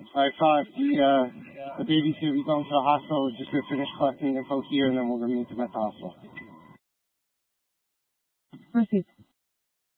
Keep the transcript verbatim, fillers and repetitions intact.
Alright, five. The, uh, the baby's gonna be going to the hospital. We're just gonna finish collecting info here, and then we'll remove them at the hospital. Proceed.